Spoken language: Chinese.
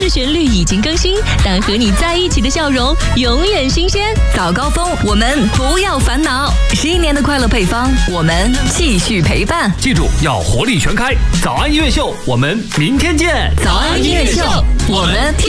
旋律已经更新，但和你在一起的笑容永远新鲜。 早高峰，我们不要烦恼，11年的快乐配方，我们继续陪伴。 记住要活力全开，早安音乐秀，我们明天见。 早安音乐秀，我们听。